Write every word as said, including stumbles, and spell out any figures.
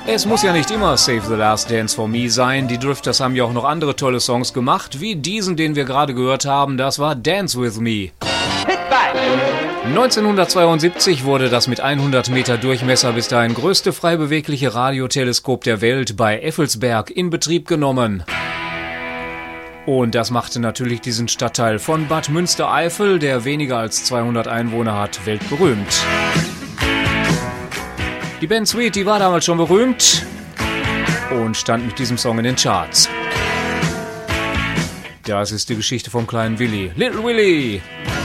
Es muss ja nicht immer Save the Last Dance for Me sein. Die Drifters haben ja auch noch andere tolle Songs gemacht, wie diesen, den wir gerade gehört haben. Das war Dance With Me. neunzehnhundertzweiundsiebzig wurde das mit hundert Meter Durchmesser bis dahin größte frei bewegliche Radioteleskop der Welt bei Effelsberg in Betrieb genommen. Und das machte natürlich diesen Stadtteil von Bad Münstereifel, der weniger als zweihundert Einwohner hat, weltberühmt. Die Band Sweet, die war damals schon berühmt und stand mit diesem Song in den Charts. Das ist die Geschichte vom kleinen Willi. Little Willie!